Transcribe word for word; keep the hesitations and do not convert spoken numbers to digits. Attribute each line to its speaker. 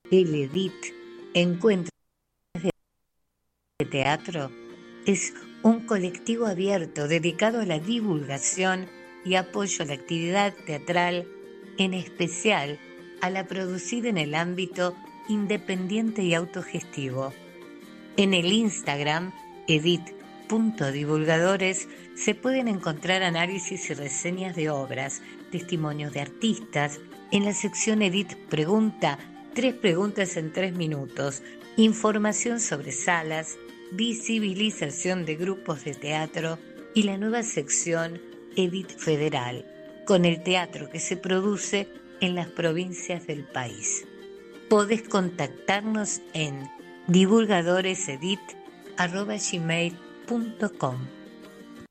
Speaker 1: El Edit, Encuentros de Teatro, es un colectivo abierto dedicado a la divulgación y apoyo a la actividad teatral, en especial a la producida en el ámbito independiente y autogestivo. En el Instagram, edit.divulgadores, se pueden encontrar análisis y reseñas de obras, testimonios de artistas. En la sección Edit Pregunta, tres preguntas en tres minutos, información sobre salas, visibilización de grupos de teatro y la nueva sección Edit Federal, con el teatro que se produce en las provincias del país. Podés contactarnos en divulgadoresedit arroba gmail punto com.